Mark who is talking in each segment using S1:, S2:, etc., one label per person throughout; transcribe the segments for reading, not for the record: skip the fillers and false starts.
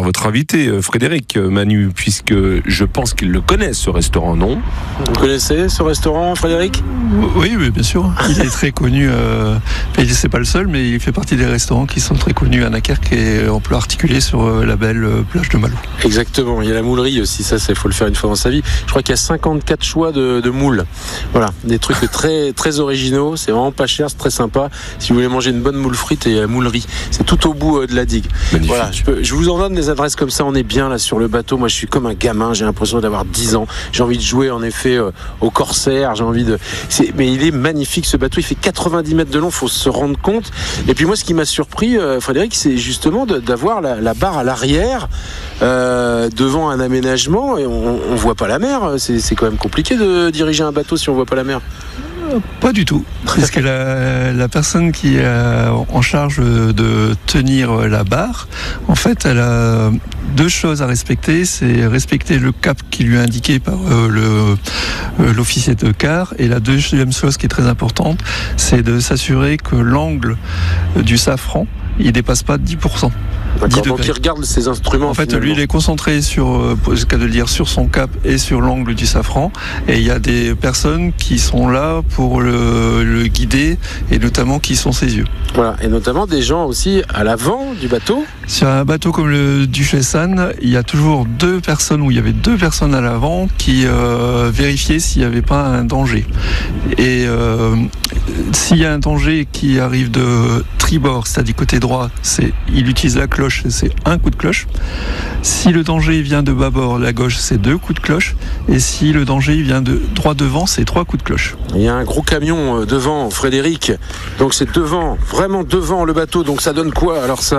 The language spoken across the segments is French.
S1: votre invité, Frédéric, Manu, puisque je pense qu'il le connaît, ce restaurant, non ?
S2: Vous connaissez ce restaurant, Frédéric ?
S3: Oui, bien sûr. Il est très connu. C'est pas le seul, mais il fait partie des restaurants qui sont très connus à Dunkerque et on peut l'articuler sur la belle plage de Malou.
S2: Exactement. Il y a la moulerie aussi. Ça, il faut le faire une fois dans sa vie. Je crois qu'il y a 54 choix de moules. Voilà, des trucs très très originaux. C'est vraiment pas cher, c'est très sympa. Si vous voulez manger une bonne moule frite, et la moulerie, c'est tout au bout de la digue.
S1: Magnifique.
S2: Voilà, je vous en donne des adresses comme ça. On est bien là sur le bateau. Moi, je suis comme un gamin. J'ai l'impression d'avoir 10 ans. J'ai envie de jouer en effet au corsaire. Mais il est magnifique ce bateau. Il fait 90 mètres de long. Faut se rendre compte. Et puis moi, ce qui m'a surpris, Frédéric, c'est justement d'avoir la barre à l'arrière devant un aménagement et on voit pas la mer. C'est quand même compliqué de diriger un bateau si on voit pas la mer.
S3: Pas du tout, parce que la personne qui est en charge de tenir la barre, en fait, elle a deux choses à respecter. C'est respecter le cap qui lui est indiqué par l'officier de quart, et la deuxième chose qui est très importante, c'est de s'assurer que l'angle du safran, il dépasse pas 10%.
S2: D'accord, donc il regarde ses instruments.
S3: En fait,
S2: finalement.
S3: lui, il est concentré sur son cap et sur l'angle du safran. Et il y a des personnes qui sont là pour le guider, et notamment qui sont ses yeux.
S2: Voilà, et notamment des gens aussi à l'avant du bateau.
S3: Sur un bateau comme le Duchesse Anne, il y a toujours il y avait deux personnes à l'avant qui vérifiaient s'il n'y avait pas un danger. Et s'il y a un danger qui arrive de tribord, c'est-à-dire côté droit, il utilise la cloche, c'est un coup de cloche. Si le danger vient de bâbord, la gauche, c'est 2 coups de cloche. Et si le danger vient de droit devant, c'est 3 coups de cloche.
S2: Il y a un gros camion devant, Frédéric. Donc c'est devant, vraiment devant le bateau. Donc ça donne quoi alors ça ?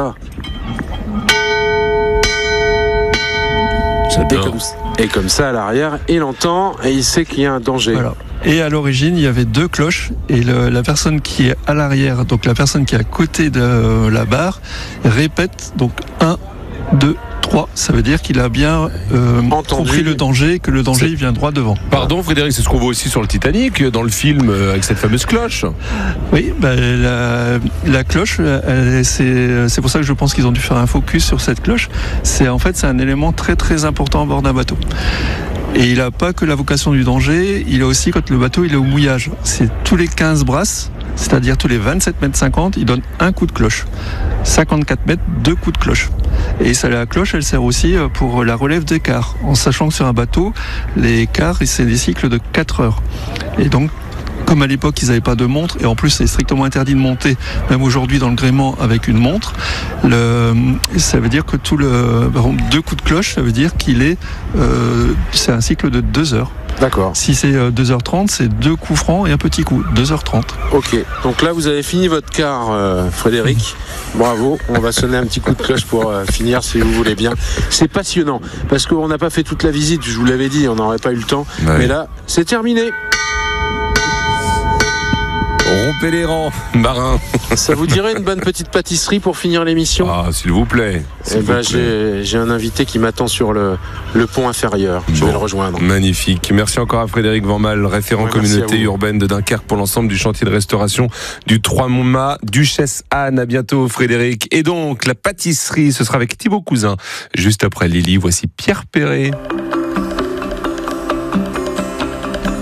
S2: Et comme ça à l'arrière, il entend et il sait qu'il y a un danger.
S3: Voilà. Et à l'origine, il y avait 2 cloches, et la personne qui est à l'arrière, donc la personne qui est à côté de la barre, répète donc 1, 2, 3. Ça veut dire qu'il a bien compris le danger, que le danger il vient droit devant.
S1: Pardon Frédéric, c'est ce qu'on voit aussi sur le Titanic, dans le film, avec cette fameuse cloche.
S3: Oui, la cloche, c'est pour ça que je pense qu'ils ont dû faire un focus sur cette cloche. C'est un élément très très important à bord d'un bateau. Et il n'a pas que la vocation du danger, il a aussi quand le bateau il est au mouillage. C'est tous les 15 brasses, c'est-à-dire tous les 27 mètres 50, il donne un coup de cloche. 54 mètres, 2 coups de cloche. Et la cloche, elle sert aussi pour la relève des quarts, en sachant que sur un bateau, les quarts, c'est des cycles de 4 heures. Et donc, comme à l'époque, ils n'avaient pas de montre, et en plus, c'est strictement interdit de monter, même aujourd'hui dans le gréement, avec une montre. Ça veut dire que par exemple, 2 coups de cloche, ça veut dire c'est un cycle de 2 heures.
S2: D'accord.
S3: Si c'est 2h30, c'est 2 coups francs et un petit coup, 2h30.
S2: Ok, donc là vous avez fini votre quart, Frédéric. Bravo, on va sonner un petit coup de cloche pour finir si vous voulez bien. C'est passionnant, parce qu'on n'a pas fait toute la visite, je vous l'avais dit, on n'aurait pas eu le temps. Ouais. Mais là, c'est terminé.
S1: Rompez les rangs, marin.
S2: Ça vous dirait une bonne petite pâtisserie pour finir l'émission ?
S1: Ah, s'il vous plaît.
S2: J'ai un invité qui m'attend sur le pont inférieur. Je vais le rejoindre.
S1: Magnifique. Merci encore à Frédéric Vanmal, référent communauté urbaine de Dunkerque pour l'ensemble du chantier de restauration du 3 Montmât, Duchesse Anne. À bientôt, Frédéric. Et donc, la pâtisserie, ce sera avec Thibaut Cousin. Juste après Lily, voici Pierre Perret.